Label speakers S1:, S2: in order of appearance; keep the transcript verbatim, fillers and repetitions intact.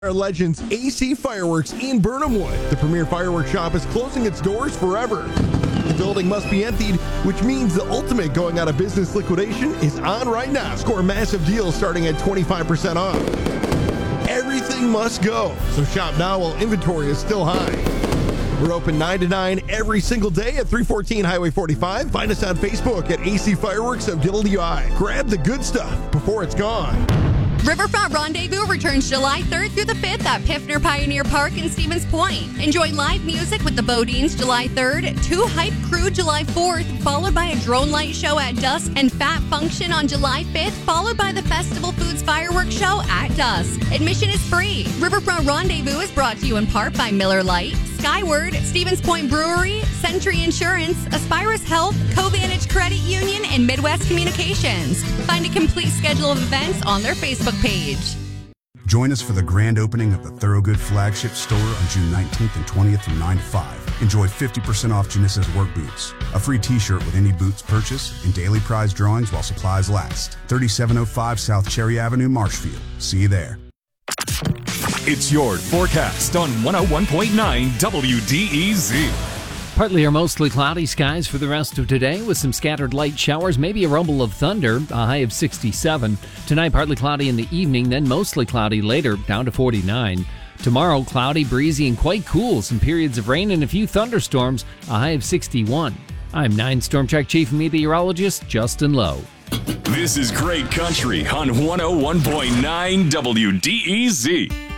S1: Legends A C Fireworks in Burnhamwood. The premier fireworks shop is closing its doors forever. The building must be emptied, which means the ultimate going out of business liquidation is on right now. Score massive deals starting at twenty-five percent off. Everything must go, so shop now while inventory is still high. We're open nine to nine every single day at three fourteen Highway forty-five. Find us on Facebook at A C Fireworks of W I. Grab the good stuff before it's gone.
S2: Riverfront Rendezvous returns July third through the fifth at Piffner Pioneer Park in Stevens Point. Enjoy live music with the Bodines July third, two Hype Crew July fourth, followed by a drone light show at dusk, and Fat Function on July fifth, followed by the Festival Foods Fireworks Show at dusk. Admission is free. Riverfront Rendezvous is brought to you in part by Miller Lite, Skyward, Stevens Point Brewery, Century Insurance, Aspirus Health, Covantage Credit Union, and Midwest Communications. Find a complete schedule of events on their Facebook page.
S3: Join us for the grand opening of the Thorogood flagship store on June nineteenth and twentieth from nine to five. Enjoy fifty percent off Genesis work boots, a free t-shirt with any boots purchase, and daily prize drawings while supplies last. thirty-seven oh five South Cherry Avenue, Marshfield. See you there.
S4: It's your forecast on one oh one point nine W D E Z.
S5: Partly or mostly cloudy skies for the rest of today with some scattered light showers, maybe a rumble of thunder, a high of sixty-seven. Tonight, partly cloudy in the evening, then mostly cloudy later, down to forty-nine. Tomorrow, cloudy, breezy, and quite cool. Some periods of rain and a few thunderstorms, a high of sixty-one. I'm nine Storm Track Chief Meteorologist Justin Lowe.
S4: This is Great Country on one oh one point nine W D E Z.